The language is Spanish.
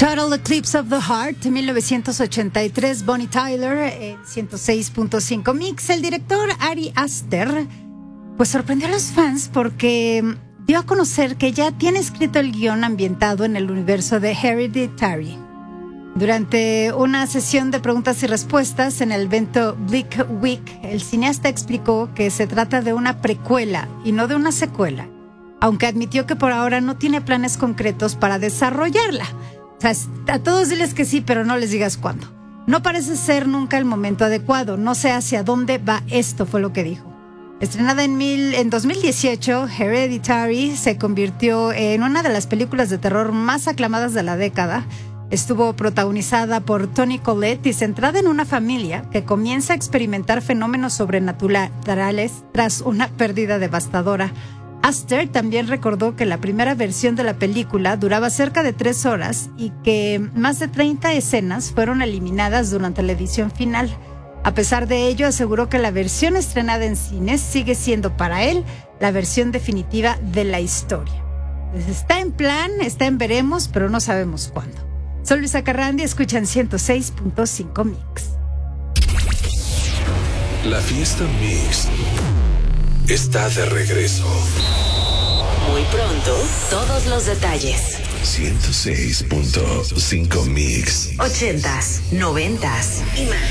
Total Eclipse of the Heart, 1983, Bonnie Tyler, 106.5 Mix. El director Ari Aster, pues sorprendió a los fans porque dio a conocer que ya tiene escrito el guión ambientado en el universo de Hereditary. Durante una sesión de preguntas y respuestas en el evento Bleak Week, el cineasta explicó que se trata de una precuela y no de una secuela, aunque admitió que por ahora no tiene planes concretos para desarrollarla. O sea, a todos diles que sí, pero no les digas cuándo. No parece ser nunca el momento adecuado, no sé hacia dónde va esto, fue lo que dijo. Estrenada en 2018, Hereditary se convirtió en una de las películas de terror más aclamadas de la década. Estuvo protagonizada por Toni Collette y centrada en una familia que comienza a experimentar fenómenos sobrenaturales tras una pérdida devastadora. Aster también recordó que la primera versión de la película duraba cerca de 3 horas y que más de 30 escenas fueron eliminadas durante la edición final. A pesar de ello, aseguró que la versión estrenada en cines sigue siendo para él la versión definitiva de la historia. Pues está en plan, está en veremos, pero no sabemos cuándo. Soy Luisa Carrandi, escuchan 106.5 Mix. La fiesta Mix está de regreso. Muy pronto, todos los detalles. 106.5 Mix. 80s, 90s y más.